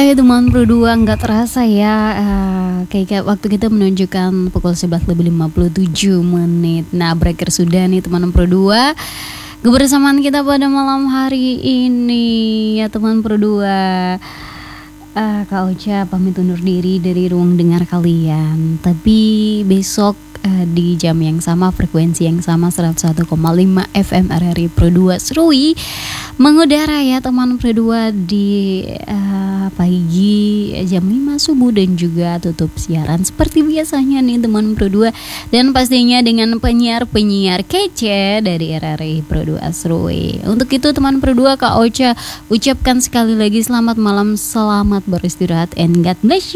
teman Pro 2, nggak terasa ya, kayak waktu kita menunjukkan pukul 11.57 menit. Nah, berakhir sudah nih teman Pro 2 kebersamaan kita pada malam hari ini ya teman Pro 2. Kak Ocha pamit undur diri dari ruang dengar kalian. Tapi besok di jam yang sama, frekuensi yang sama 101,5 FM RRI Pro 2 Serui mengudara ya teman Pro 2 di pagi jam 5 subuh dan juga tutup siaran seperti biasanya nih teman Pro 2, dan pastinya dengan penyiar-penyiar kece dari RRI Pro 2 Serui. Untuk itu teman Pro 2, Kak Ocha ucapkan sekali lagi selamat malam, selamat beristirahat, and God bless you.